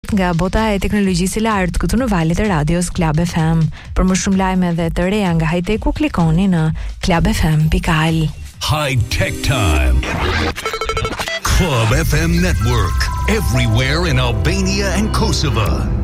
Nga bota e teknologjisë së lartë këtu në valët e radios Club FM. Për më shumë lajme dhe të reja nga high-tech-u klikoni në clubfm.al. High Tech Time. Club FM Network. Everywhere in Albania and Kosovo.